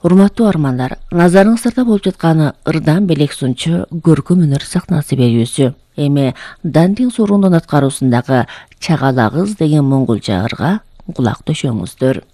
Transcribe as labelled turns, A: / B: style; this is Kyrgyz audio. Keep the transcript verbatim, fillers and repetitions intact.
A: Урматтуу армандар, назарыңыздарда болуп жатканы ырдан белек сунчу көркөм өнөр сахнасы берүүсү. Эми Дандин Соорундун аткаруусундагы Чагалагыз деген моңголча ырга кулак төшөңүздөр.